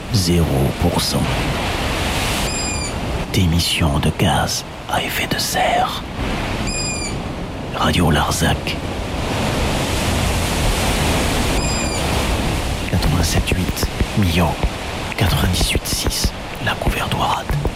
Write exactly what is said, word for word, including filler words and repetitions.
zéro pour cent d'émissions de gaz à effet de serre. Radio Larzac. quatre-vingt-sept virgule huit Millau. quatre-vingt-dix-huit virgule six La Couvertoirade.